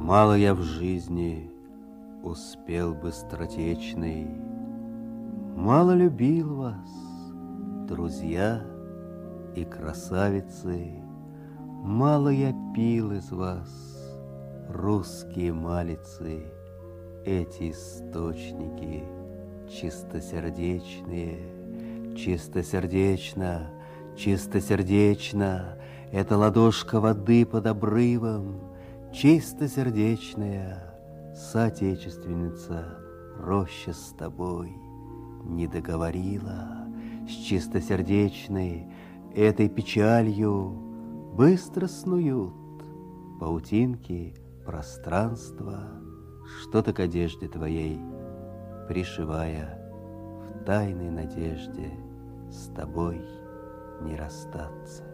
Мало я в жизни успел быстротечный, мало любил вас, друзья и красавицы, мало я пил из вас, русские малицы, эти источники чистосердечные, чистосердечно, чистосердечно, эта ладошка воды под обрывом, чистосердечная соотечественница, роща с тобой не договорила, с чистосердечной этой печалью быстро снуют паутинки пространства, что-то к одежде твоей пришивая, в тайной надежде с тобой не расстаться.